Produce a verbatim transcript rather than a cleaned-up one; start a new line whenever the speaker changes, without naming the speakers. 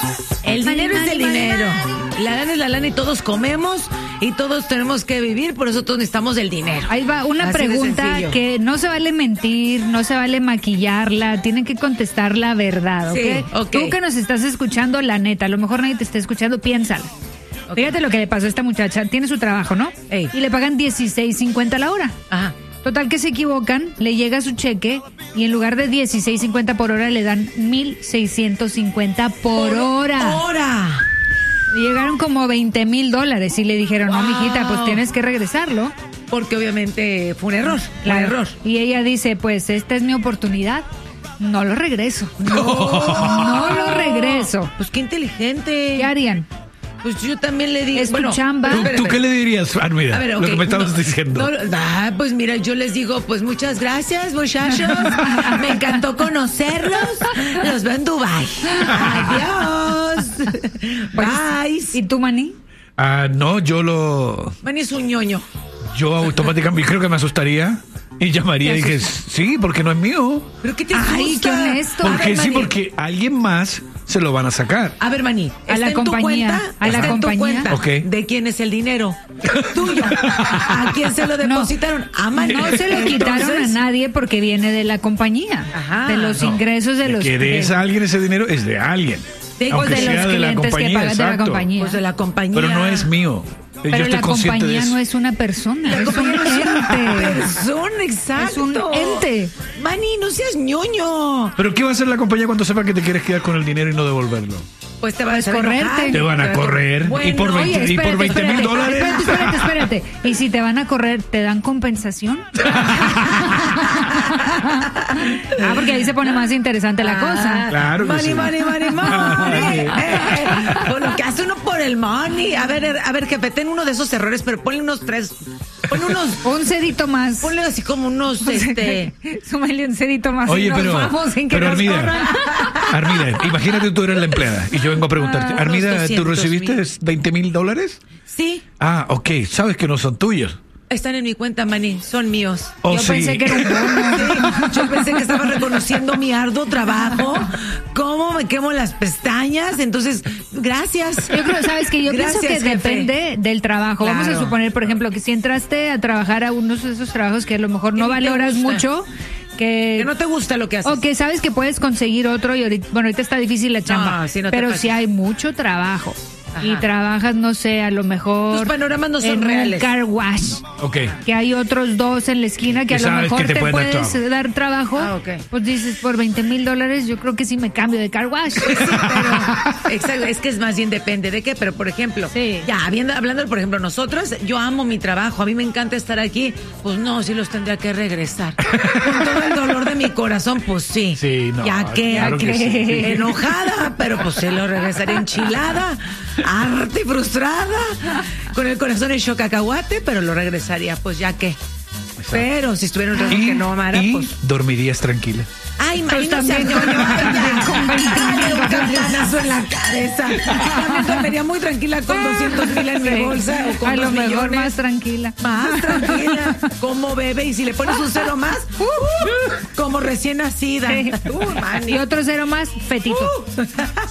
El dinero es el dinero. La lana es la lana y todos comemos y todos tenemos que vivir, por eso todos necesitamos el dinero.
Ahí va una
Así de
pregunta
sencillo.
que no se vale mentir, no se vale maquillarla, tienen que contestar la verdad, ¿ok?
Sí, ok.
Tú que nos estás escuchando, la neta, a lo mejor nadie te está escuchando, piénsalo.
Ok.
Fíjate lo que le pasó a esta muchacha, tiene su trabajo, ¿no?
Ey.
Y le pagan dieciséis cincuenta la hora.
Ajá.
Total que se equivocan, le llega su cheque y en lugar de dieciséis cincuenta por hora le dan mil seiscientos cincuenta por hora.
¡Hora!
Le llegaron como veinte mil dólares y le dijeron, no,
Wow.
mijita, pues tienes que regresarlo.
Porque obviamente fue un error.
Claro.
Un error.
Y ella dice, pues esta es mi oportunidad, no lo regreso. No, no lo regreso.
Pues qué inteligente.
¿Qué harían?
Pues yo también le digo.
Es tu
bueno,
chamba.
¿Tú,
espera,
tú qué
espera.
le dirías, Armida?
A ver,
Lo
ok,
que me estabas
no,
diciendo.
no, ah, pues mira, yo les digo, pues muchas gracias, muchachos. Me encantó conocerlos. Los veo en Dubai. Adiós. Bye.
¿Y tú, Manny?
Ah, no, yo lo...
Manny es un ñoño.
Yo automáticamente creo que me asustaría y llamaría y dije, sí, porque no es mío.
¿Pero qué te
Ay,
asusta?
qué honesto.
A
Porque
ver,
sí,
Manny.
porque alguien más se lo van a sacar.
A ver, Manny,
A
¿está
la
en tu
compañía,
cuenta?
a la
¿Está en tu
compañía.
cuenta?
Ok.
¿De quién es el dinero? Tuyo. ¿A quién se lo depositaron? A Manny.
No se lo quitaron a
Entonces,
nadie porque viene de la compañía.
Ajá.
De los
No,
ingresos de
de
los...
que de esa alguien ese dinero es de alguien.
De-
aunque
de los
sea de la
clientes que
compañía,
pagan de la
exacto.
compañía.
Pues de la compañía.
Pero no es mío. Yo
Pero
estoy
la
consciente de
compañía
eso.
no es una persona,
La
es un
compañía no es una
ente.
persona, exacto.
Es un ente.
Manny, no seas ñoño.
¿Pero qué va a hacer la compañía cuando sepa que te quieres quedar con el dinero y no devolverlo?
Pues te van a
Pues
hacer
correrte.
enojar.
Te van a correr.
Bueno,
y por
Oye,
veinte, y por
espérate,
veinte mil
espérate.
dólares.
Espérate, espérate, espérate. ¿Y si te van a correr, te dan compensación? Ah, porque ahí se pone más interesante la cosa.
Claro que
Money,
sí.
money, money, money.
Ay.
Eh, eh, Por lo que hace uno por el money. A ver, a ver, jefe, ten uno de esos errores, pero ponle unos tres. Ponle unos.
Un cedito más.
Ponle así como unos, este.
Súmale un cedito más.
Oye,
y nos
pero,
vamos sin que
pero
nos
Armida,
corran.
Armida, imagínate tú eres la empleada y yo vengo a preguntarte,
Ah,
Armida,
unos
¿tú
doscientos
recibiste
mil.
veinte mil dólares?
Sí,
Ah, ok, sabes que no son tuyos.
están en mi cuenta, Manny. Son míos.
Oh,
Yo
sí.
pensé que era un bono.
Sí, yo pensé que estaba reconociendo mi arduo trabajo, cómo me quemo las pestañas, entonces, gracias.
Yo creo, sabes que yo
Gracias,
pienso que
jefe.
depende del trabajo. Vamos a
Claro.
suponer, por ejemplo, que si entraste a trabajar a unos de esos trabajos que a lo mejor no
Que ni te
valoras
gusta.
mucho, que,
Que no te gusta lo que haces.
o que sabes que puedes conseguir otro y ahorita, bueno, ahorita está difícil la chamba,
sí, no te
pero
pases.
si hay mucho trabajo y
Ajá.
trabajas, no sé, a lo mejor
Tus panoramas no son
en
reales.
un car wash.
Ok.
Que hay otros dos en la esquina que
Que
a lo
sabes
mejor
que te
te,
pueden dar
puedes
trabajo.
dar trabajo.
Ah, ok.
Pues dices, por veinte mil dólares, yo creo que sí me cambio de car wash.
Pero, exacto, es que es más bien depende de qué, pero por ejemplo,
Sí.
ya habiendo, hablando, por ejemplo, nosotros, yo amo mi trabajo, a mí me encanta estar aquí, pues no, sí los tendría que regresar. Con todo el dolor de mi corazón, pues sí.
Sí, no,
Ya que,
claro que sí.
enojada, pero pues sí lo regresaría enchilada, harta y frustrada, con el corazón hecho cacahuate, pero lo regresaría, pues ya que. Pero si estuviera en un trabajo
Y,
que no amara,
y
pues.
dormirías tranquila.
Ay,
Pues
Mari, no seas
también,
ñoño, ay, ya.
con veinte mil
Dale un
dólares.
campanazo en la cabeza. También dormiría muy tranquila con doscientos mil en mi
Sí.
bolsa o con
a lo
dos
mejor
millones.
más tranquila.
Más tranquila, como bebé, y si le pones un cero más, uh, como recién nacida.
Sí.
Uh, Manny.
Y otro cero más, fetito.
Uh.